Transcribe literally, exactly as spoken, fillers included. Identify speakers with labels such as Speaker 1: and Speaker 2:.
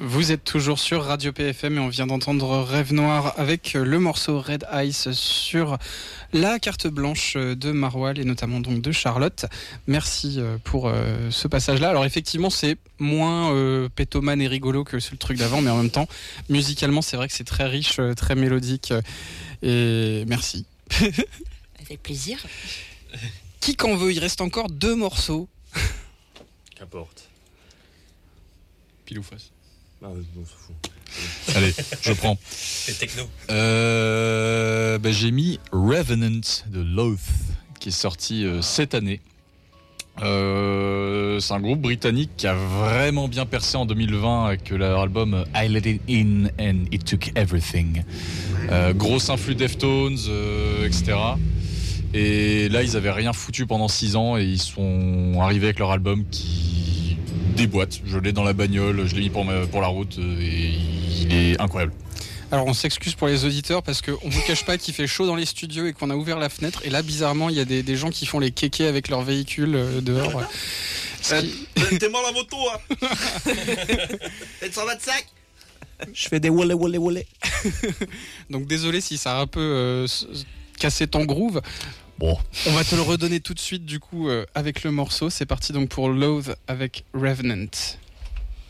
Speaker 1: Vous êtes toujours sur Radio P F M et on vient d'entendre Rêve Noir avec le morceau Red Ice sur la carte blanche de Marwal et notamment donc de Charlotte. Merci pour euh, ce passage-là. Alors effectivement, c'est moins euh, pétomane et rigolo que le truc d'avant, mais en même temps, musicalement, c'est vrai que c'est très riche, très mélodique. Et merci.
Speaker 2: Avec plaisir.
Speaker 1: Qui qu'en veut ? Il reste encore deux morceaux.
Speaker 3: Qu'importe.
Speaker 4: Pile ou face ?
Speaker 3: Ah, on s'en fout.
Speaker 4: Allez, je prends.
Speaker 3: C'est techno.
Speaker 4: Euh, bah, j'ai mis Revenant de Loath, qui est sorti euh, cette année. Euh, c'est un groupe britannique qui a vraiment bien percé en deux mille vingt avec leur album I Let It In and It Took Everything. Euh, grosse influx Deftones, euh, et cetera. Et là, ils avaient rien foutu pendant six ans et ils sont arrivés avec leur album qui déboîte. Je l'ai dans la bagnole, je l'ai mis pour, ma, pour la route et il est incroyable.
Speaker 1: Alors on s'excuse pour les auditeurs parce qu'on vous cache pas qu'il fait chaud dans les studios et qu'on a ouvert la fenêtre et là bizarrement il y a des, des gens qui font les kékés avec leur véhicule euh, dehors.
Speaker 3: Qui... T'es mort la moto hein. sept cent vingt-cinq.
Speaker 5: Je fais des wallé wallé wallé.
Speaker 1: Donc désolé si ça a un peu euh, cassé ton groove.
Speaker 4: Bon.
Speaker 1: On va te le redonner tout de suite du coup euh, avec le morceau. C'est parti donc pour Loath avec Revenant.